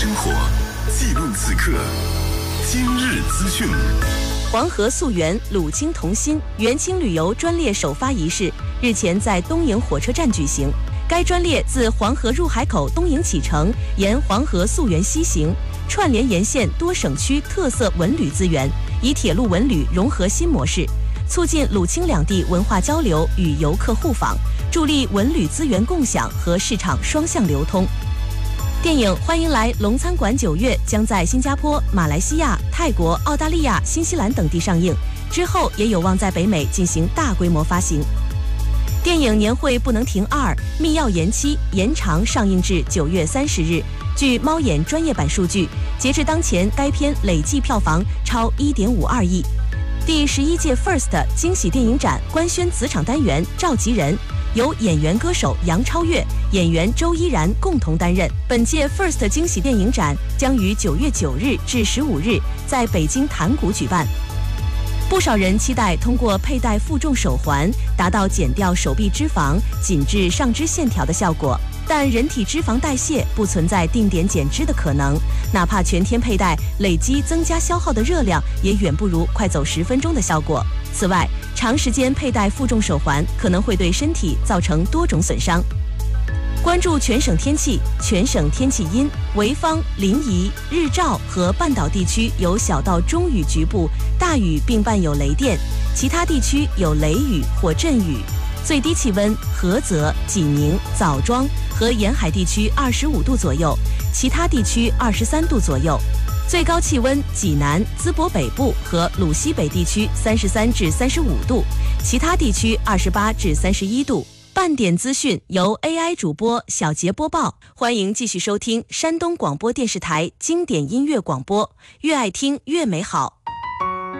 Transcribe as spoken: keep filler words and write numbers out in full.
生活，记录此刻。今日资讯。 黄河溯源，鲁青同心元清旅游专列首发仪式日前在东营火车站举行。该专列自黄河入海口东营启程，沿黄河溯源西行，串联沿线多省区特色文旅资源，以铁路文旅融合新模式，促进鲁青两地文化交流与游客互访，助力文旅资源共享和市场双向流通。电影《欢迎来龙餐馆》九月将在新加坡、马来西亚、泰国、澳大利亚、新西兰等地上映，之后也有望在北美进行大规模发行。电影《年会不能停二》密钥延期，延长上映至九月三十日。据猫眼专业版数据，截至当前，该片累计票房超一点五二亿。第十一届 First 惊喜电影展官宣子场单元召集人，由演员歌手杨超越、演员周依然共同担任。本届 First 惊喜电影展将于九月九日至十五日在北京坛谷举办。不少人期待通过佩戴负重手环达到减掉手臂脂肪、紧致上肢线条的效果，但人体脂肪代谢不存在定点减脂的可能，哪怕全天佩戴，累积增加消耗的热量也远不如快走十分钟的效果。此外，长时间佩戴负重手环可能会对身体造成多种损伤。关注全省天气，全省天气阴，潍坊、临沂、日照和半岛地区有小到中雨局部，大雨并伴有雷电，其他地区有雷雨或阵雨。最低气温，菏泽、济宁、枣庄和沿海地区二十五度左右，其他地区二十三度左右。最高气温，济南、淄博北部和鲁西北地区三十三至三十五度，其他地区二十八至三十一度。半点资讯由 A I 主播小杰播报，欢迎继续收听山东广播电视台经典音乐广播，越爱听越美好。